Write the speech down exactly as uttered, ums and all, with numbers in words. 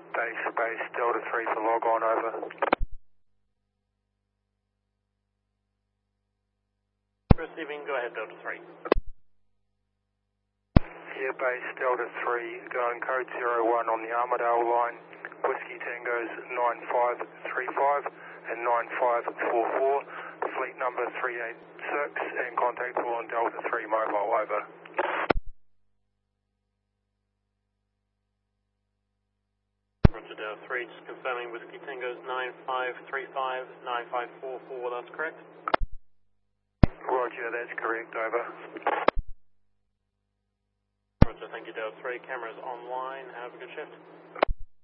Base, base, Delta three for log on, over. Receiving, go ahead, Delta three. Yeah, base, Delta three, going code zero one on the Armadale line. Whiskey Tango's nine five three five and nine five four four. Fleet number three eight six and contact on Delta three mobile, over. Roger, Delta three, just confirming Whiskey Tango's nine five three five, nine five four four, that's correct? Roger, that's correct, over. Roger, thank you, Delta three. Cameras online. Have a good shift.